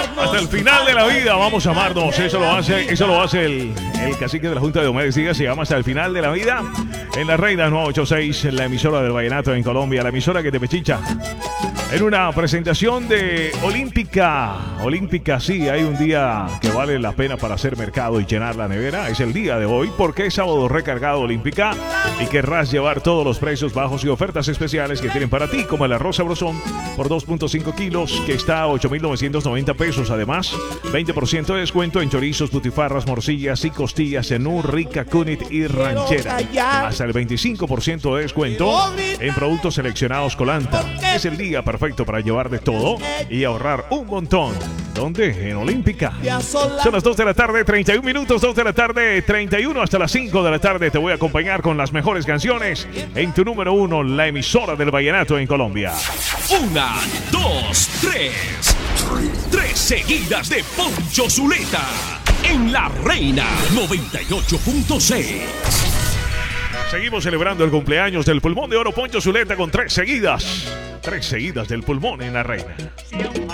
Hasta el final de la vida vamos a amarnos. Eso lo hace el cacique de la Junta de Diomedes Díaz. Se llama Hasta el final de la vida. En la Reina 986, la emisora del vallenato en Colombia, la emisora que te pechicha. En una presentación de Olímpica. Olímpica, sí, hay un día que vale la pena para hacer mercado y llenar la nevera. Es el día de hoy porque es sábado recargado Olímpica y querrás llevar todos los precios bajos y ofertas especiales que tienen para ti, como el arroz sabrosón por 2.5 kilos que está a 8.990 pesos. Además, 20% de descuento en chorizos, butifarras, morcillas y costillas en rica, cunit y ranchera. Hasta el 25% de descuento en productos seleccionados Colanta. Es el día perfecto para llevar de todo y ahorrar un montón. ¿Dónde? En Olímpica. Son las 2 de la tarde, 31 minutos, 2 de la tarde, 31 hasta las 5 de la tarde. Te voy a acompañar con las mejores canciones en tu número 1, la emisora del vallenato en Colombia. 1, 2, 3. 3 seguidas de Poncho Zuleta en La Reina 98.6. Seguimos celebrando el cumpleaños del pulmón de oro Poncho Zuleta con 3 seguidas. 3 seguidas del pulmón en La Reina.